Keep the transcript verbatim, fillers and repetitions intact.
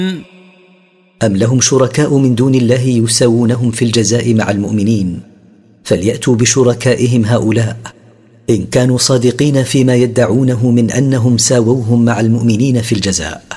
أم لهم شركاء من دون الله يساوونهم في الجزاء مع المؤمنين؟ فليأتوا بشركائهم هؤلاء إن كانوا صادقين فيما يدعونه من أنهم ساووهم مع المؤمنين في الجزاء.